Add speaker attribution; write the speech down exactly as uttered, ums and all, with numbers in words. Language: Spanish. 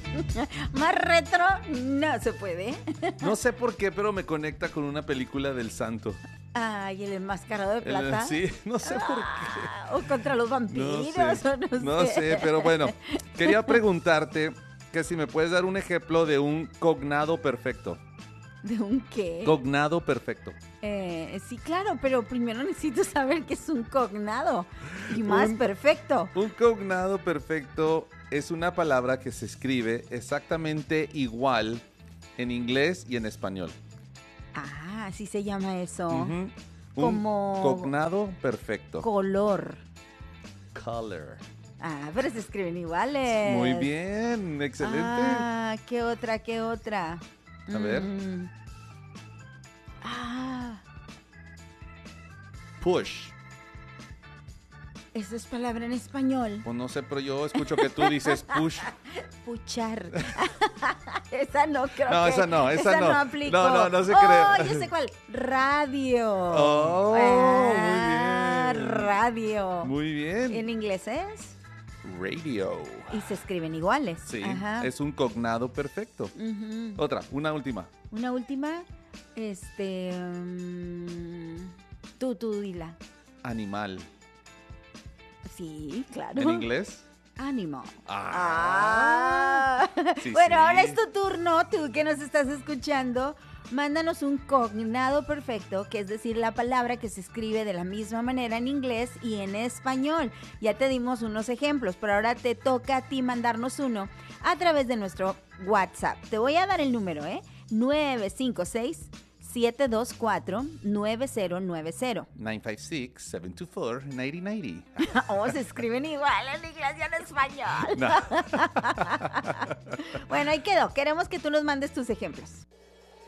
Speaker 1: Más retro no se puede.
Speaker 2: No sé por qué, pero me conecta con una película del santo.
Speaker 1: Ay, el enmascarado de
Speaker 2: El-
Speaker 1: plata.
Speaker 2: sí, no sé por qué.
Speaker 1: Ah, o contra los
Speaker 2: No
Speaker 1: vampiros,
Speaker 2: sé,
Speaker 1: o no,
Speaker 2: no
Speaker 1: sé.
Speaker 2: sé, pero bueno, quería preguntarte que si me puedes dar un ejemplo de un cognado perfecto.
Speaker 1: ¿De un qué?
Speaker 2: Cognado perfecto.
Speaker 1: Eh, sí, claro, pero primero necesito saber qué es un cognado. Y más
Speaker 2: Un-
Speaker 1: perfecto.
Speaker 2: Un cognado perfecto es una palabra que se escribe exactamente igual en inglés y en español.
Speaker 1: Ah, así se llama eso.
Speaker 2: Ujú. Un
Speaker 1: Como-
Speaker 2: cognado perfecto.
Speaker 1: Color.
Speaker 2: Color.
Speaker 1: Ah, pero se escriben iguales.
Speaker 2: Muy bien, excelente.
Speaker 1: Ah, ¿qué otra, qué otra?
Speaker 2: A ver.
Speaker 1: Mm. Ah,
Speaker 2: Push.
Speaker 1: esa es palabra en español.
Speaker 2: Pues no sé, pero yo escucho que tú dices push.
Speaker 1: Puchar. Esa no creo
Speaker 2: No,
Speaker 1: que...
Speaker 2: esa no, esa no.
Speaker 1: aplicó.
Speaker 2: No, no, no se
Speaker 1: oh,
Speaker 2: cree.
Speaker 1: yo sé cuál. Radio.
Speaker 2: Oh,
Speaker 1: Ah,
Speaker 2: muy bien.
Speaker 1: Radio.
Speaker 2: Muy bien.
Speaker 1: En inglés es...
Speaker 2: Radio.
Speaker 1: Y se escriben iguales.
Speaker 2: Sí,
Speaker 1: Ajá.
Speaker 2: es un cognado perfecto.
Speaker 1: Ujú.
Speaker 2: Otra, una última.
Speaker 1: Una última. Este... mm, tú, tú, dila.
Speaker 2: Animal.
Speaker 1: Sí, claro.
Speaker 2: ¿En inglés?
Speaker 1: Animal.
Speaker 2: Ah.
Speaker 1: Ah.
Speaker 2: Sí,
Speaker 1: bueno,
Speaker 2: sí.
Speaker 1: ahora es tu turno, tú que nos estás escuchando. Mándanos un cognado perfecto, que es decir, la palabra que se escribe de la misma manera en inglés y en español. Ya te dimos unos ejemplos, pero ahora te toca a ti mandarnos uno a través de nuestro WhatsApp. Te voy a dar el número, ¿eh? nueve cinco seis, siete dos cuatro, nueve cero nueve cero.
Speaker 2: nueve cinco seis, siete dos cuatro, nueve cero nueve cero.
Speaker 1: Oh, se escriben igual en inglés y en español.
Speaker 2: No.
Speaker 1: Bueno, ahí quedó. Queremos que tú nos mandes tus ejemplos.